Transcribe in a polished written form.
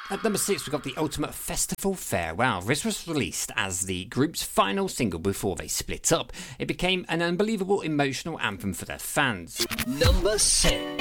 At number 6, we've got the Ultimate Festival Farewell. This was released as the group's final single before they split up. It became an unbelievable emotional anthem for their fans. Number 6.